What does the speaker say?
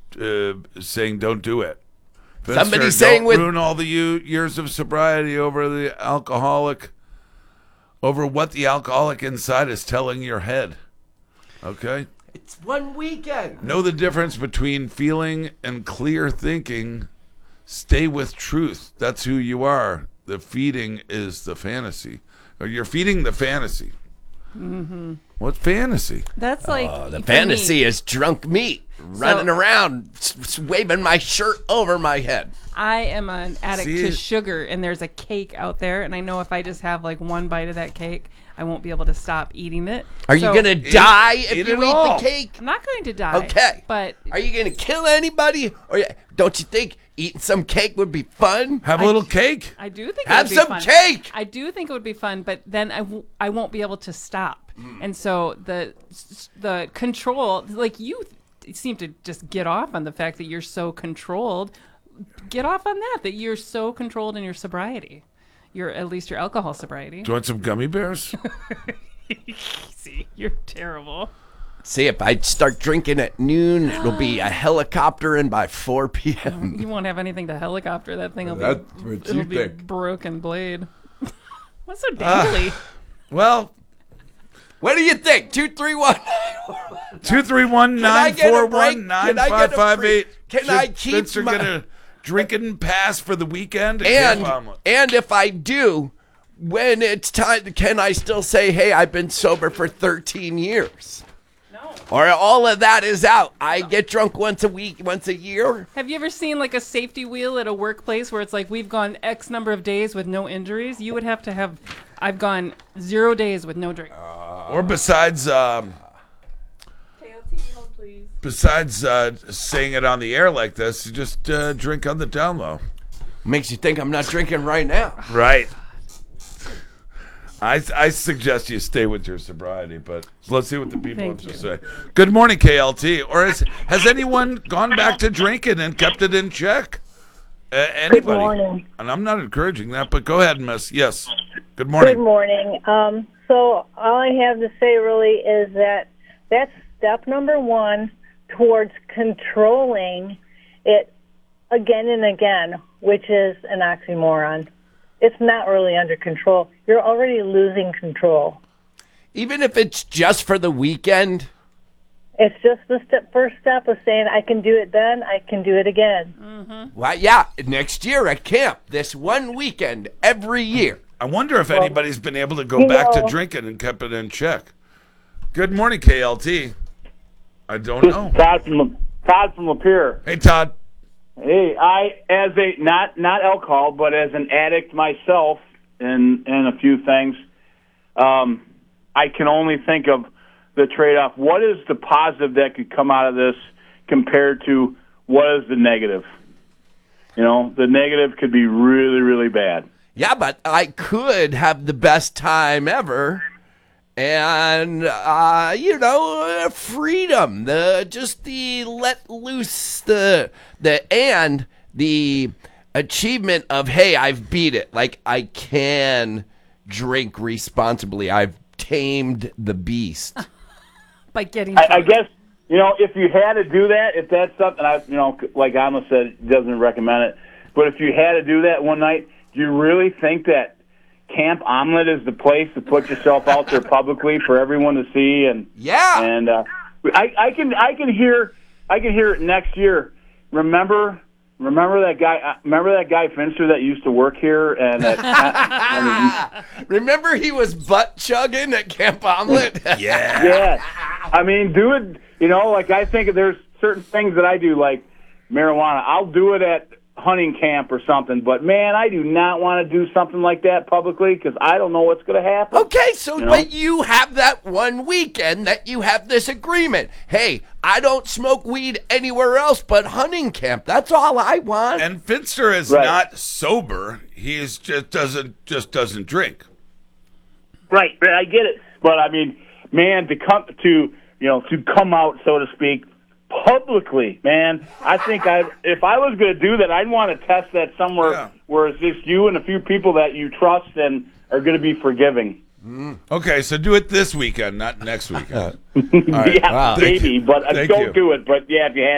saying don't do it. Somebody's saying ruin all the years of sobriety over what the alcoholic inside is telling your head. Okay? It's one weekend. Know the difference between feeling and clear thinking. Stay with truth. That's who you are. The feeding is the fantasy. Or you're feeding the fantasy. Mm-hmm. What fantasy? That's like the fantasy is drunk meat running around, waving my shirt over my head. I am an addict to sugar, and there's a cake out there, and I know if I just have like one bite of that cake, I won't be able to stop eating it. Are you going to die if you eat the cake? I'm not going to die. Okay. But are you going to kill anybody? Or don't you think eating some cake would be fun? Have a little cake. I do think have it would be some fun. cake. I do think it would be fun, but then I won't be able to stop. And so the control, like you seem to just get off on the fact that you're so controlled. Get off on that you're so controlled in your sobriety. At least your alcohol sobriety. Do you want some gummy bears? See, you're terrible. See, if I start drinking at noon, it'll be a helicopter in by 4 p.m. You won't have anything to helicopter. That thing will be broken blade. What's so dangly? Well, what do you think? 231 231-941-9558. Can I keep Spencer get a drinking pass for the weekend? And if I do, when it's time, can I still say, hey, I've been sober for 13 years? No. Or all of that is out. I get drunk once a week, once a year. Have you ever seen like a safety wheel at a workplace where it's like we've gone X number of days with no injuries? You would have to have, I've gone 0 days with no drink. Or besides saying it on the air like this, you just drink on the down low. Makes you think I'm not drinking right now. Right. I suggest you stay with your sobriety, but let's see what the people have to say. Good morning, KLT. Or has anyone gone back to drinking and kept it in check? Anybody? Good morning. And I'm not encouraging that, but go ahead, miss. Yes. Good morning. Good morning. So all I have to say really is that that's step number one towards controlling it again and again, which is an oxymoron. It's not really under control. You're already losing control. Even if it's just for the weekend? It's just the first step of saying, I can do it then, I can do it again. Mm-hmm. Well, yeah, next year at camp, this one weekend, every year. I wonder if anybody's been able to go back to drinking and kept it in check. Good morning, KLT. I don't know. Todd from Lapeer. Hey, Todd. Hey, I, as a not alcohol, but as an addict myself, and a few things, I can only think of the trade-off. What is the positive that could come out of this compared to what is the negative? You know, the negative could be really, really bad. Yeah, but I could have the best time ever. And, freedom, the let loose, the achievement of, hey, I've beat it. Like, I can drink responsibly. I've tamed the beast. By getting I guess, if you had to do that, if that's something, like Alma said, doesn't recommend it. But if you had to do that one night, do you really think that Camp Omelet is the place to put yourself out there publicly for everyone to see? And yeah, and I can hear it next year. Remember that guy? Remember that guy Finster that used to work here? And remember he was butt chugging at Camp Omelet? Yeah. Yeah. I mean, do it. Like I think there's certain things that I do, like marijuana. I'll do it at hunting camp or something, but man, I do not want to do something like that publicly because I don't know what's going to happen. Okay, so but you have that one weekend that you have this agreement. Hey, I don't smoke weed anywhere else but hunting camp. That's all I want. And Finster is not sober. He is just doesn't drink. Right, I get it, but I mean, man, to come out, so to speak, publicly, man, I think if I was going to do that, I'd want to test that somewhere where it's just you and a few people that you trust and are going to be forgiving. Okay, so do it this weekend, not next weekend. All right. Maybe, but don't do it. But yeah, if you had